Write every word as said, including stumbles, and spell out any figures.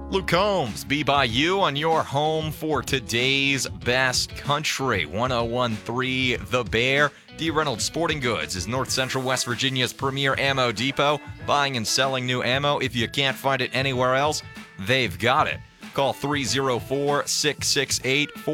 Luke Combs, Be By You on your home for today's best country. ten thirteen The Bear. D. Reynolds Sporting Goods is North Central West Virginia's premier ammo depot. Buying and selling new ammo. If you can't find it anywhere else, they've got it. Call three oh four, six six eight, four